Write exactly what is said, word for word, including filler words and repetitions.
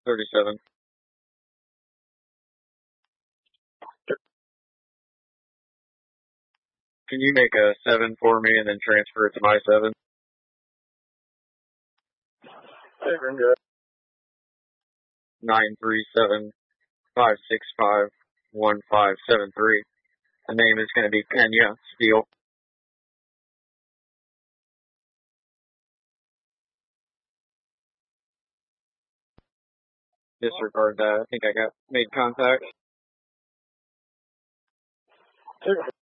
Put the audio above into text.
thirty-seven. Can you make a seven for me and then transfer it to my seven? Nine three seven five six five one five seven three. The name is going to be Pena Steel. Disregard that. I think I got made contact.